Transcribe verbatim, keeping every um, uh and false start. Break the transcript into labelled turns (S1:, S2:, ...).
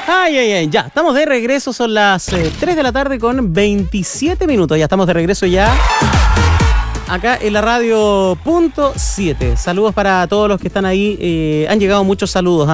S1: Ay, ay, ay, ya, estamos de regreso, son las eh, tres de la tarde con veintisiete minutos, ya estamos de regreso ya acá en la radio punto siete. Saludos para todos los que están ahí, eh, han llegado muchos saludos, ¿eh?